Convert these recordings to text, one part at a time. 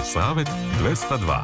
Savet 202.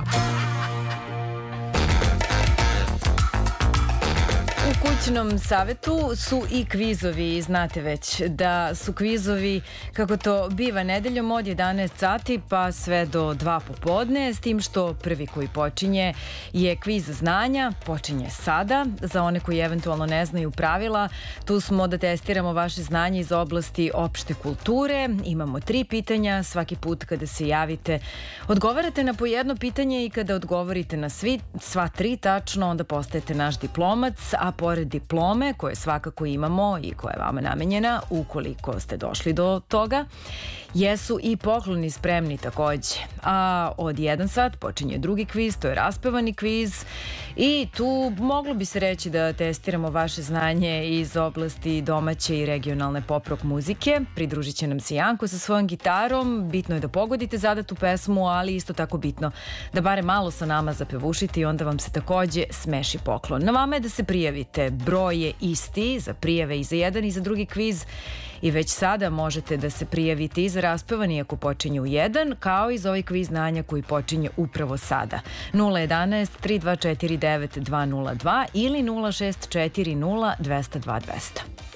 U kućnom savetu su i kvizovi. Znate već da su kvizovi, kako to biva, nedeljom od 11 sati pa sve do 2 popodne, s tim što prvi koji počinje je kviz znanja, počinje sada. Za one koji eventualno ne znaju pravila, tu smo da testiramo vaše znanje iz oblasti opšte kulture. Imamo 3 pitanja, svaki put kada se javite odgovarate na po jedno pitanje i kada odgovorite na sva 3 tačno, onda postajete naš diplomac, a pored diplome, koje svakako imamo i koja je vama namenjena, ukoliko ste došli do toga, jesu i pokloni spremni takođe. A od 1 sat počinje drugi kviz, to je raspevani kviz i tu moglo bi se reći da testiramo vaše znanje iz oblasti domaće i regionalne pop rock muzike. Pridružit će nam se Janko sa svojom gitarom. Bitno je da pogodite zadatu pesmu, ali isto tako bitno da bare malo sa nama zapevušite i onda vam se takođe smeši poklon. Na vama je da se prijavite. Broj je isti za prijave i za jedan i za drugi kviz i već sada možete da se prijavite i za raspevani ako počinje u 1, kao i za ovaj kviz znanja koji počinje upravo sada. 011 3249 202 ili 0640 202 200.